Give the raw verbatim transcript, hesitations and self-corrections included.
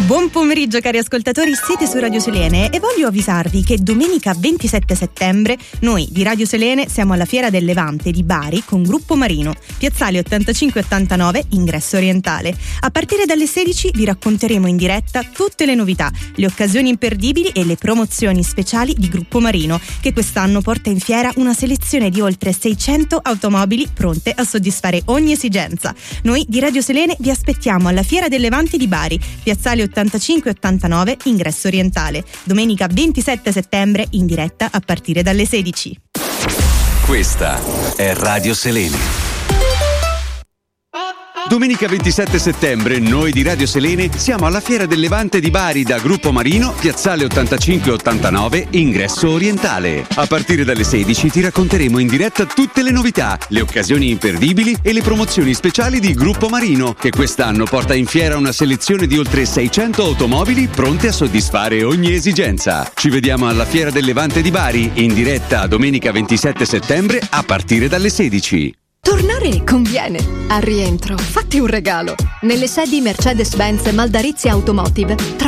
Buon pomeriggio cari ascoltatori, siete su Radio Selene e voglio avvisarvi che domenica ventisette settembre noi di Radio Selene siamo alla Fiera del Levante di Bari con Gruppo Marino, piazzale ottantacinque ottantanove, ingresso orientale. A partire dalle sedici vi racconteremo in diretta tutte le novità, le occasioni imperdibili e le promozioni speciali di Gruppo Marino, che quest'anno porta in fiera una selezione di oltre seicento automobili pronte a soddisfare ogni esigenza. Noi di Radio Selene vi aspettiamo alla Fiera del Levante di Bari, piazzale ottantacinque ottantanove, ingresso orientale, domenica ventisette settembre in diretta a partire dalle sedici. Questa è Radio Selene. Domenica ventisette settembre noi di Radio Selene siamo alla Fiera del Levante di Bari da Gruppo Marino, piazzale ottantacinque ottantanove, ingresso orientale. A partire dalle sedici ti racconteremo in diretta tutte le novità, le occasioni imperdibili e le promozioni speciali di Gruppo Marino, che quest'anno porta in fiera una selezione di oltre seicento automobili pronte a soddisfare ogni esigenza. Ci vediamo alla Fiera del Levante di Bari in diretta domenica ventisette settembre a partire dalle sedici. Tornare conviene. Al rientro, fatti un regalo. Nelle sedi Mercedes-Benz Maldarizia Automotive